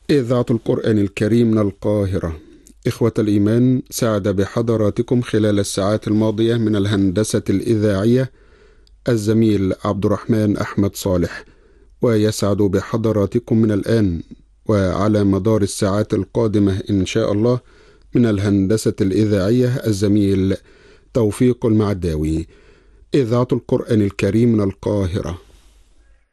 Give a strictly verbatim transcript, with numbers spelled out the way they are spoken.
إذاعة القرآن الكريم من القاهرة. إخوة الإيمان، سعد بحضراتكم خلال الساعات الماضية من الهندسة الإذاعية الزميل عبد الرحمن أحمد صالح، ويسعد بحضراتكم من الآن وعلى مدار الساعات القادمة إن شاء الله من الهندسة الإذاعية الزميل توفيق المعداوي. إذاعة القرآن الكريم من القاهرة